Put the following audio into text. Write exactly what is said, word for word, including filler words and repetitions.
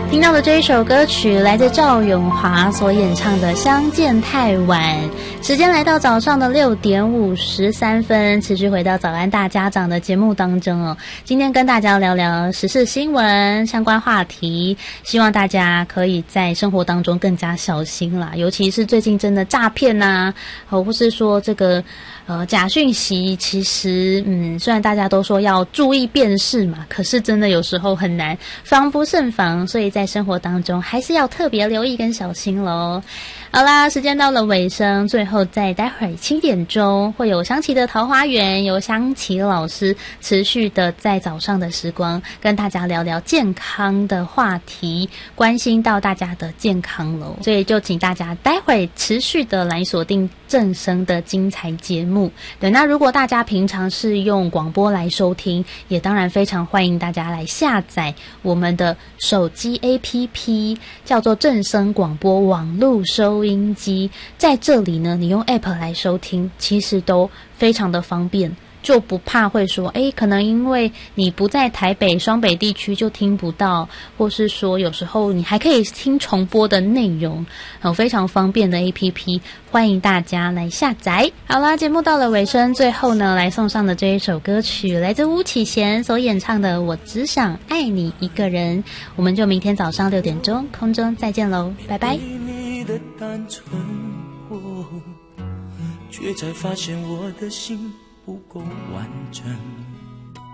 听到的这一首歌曲来自赵咏华所演唱的《相见太晚》。时间来到早上的六点五十三分，持续回到早安大家长的节目当中哦。今天跟大家聊聊时事新闻相关话题，希望大家可以在生活当中更加小心啦，尤其是最近真的诈骗呐、啊，或是说这个呃假讯息，其实嗯，虽然大家都说要注意辨识嘛，可是真的有时候很难防不胜防，所以在生活当中还是要特别留意跟小心咯。好啦，时间到了尾声，最后在待会儿七点钟会有香琪的桃花源，由香琪老师持续的在早上的时光跟大家聊聊健康的话题，关心到大家的健康咯，所以就请大家待会儿持续的来锁定正声的精彩节目。对，那如果大家平常是用广播来收听，也当然非常欢迎大家来下载我们的手机 A P P， 叫做正声广播网络收音机。在这里呢，你用 App 来收听，其实都非常的方便，就不怕会说诶可能因为你不在台北双北地区就听不到，或是说有时候你还可以听重播的内容，有非常方便的 A P P， 欢迎大家来下载。好啦，节目到了尾声，最后呢来送上的这一首歌曲来自巫启贤所演唱的《我只想爱你一个人》，我们就明天早上六点钟空中再见咯，拜拜。 你的单纯过后，却才发现我的心不够完整。